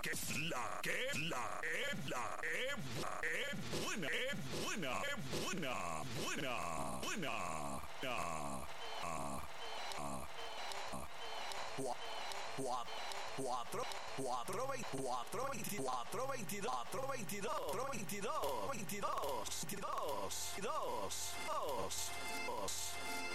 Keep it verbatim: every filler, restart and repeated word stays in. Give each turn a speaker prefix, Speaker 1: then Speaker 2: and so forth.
Speaker 1: que la que la que la que la que buena es buena es buena buena buena ah ah ah ah cuatro cuatro veinticuatro veinticuatro veintidós cuatro veintidós veintidós veintidós veintidós dos dos dos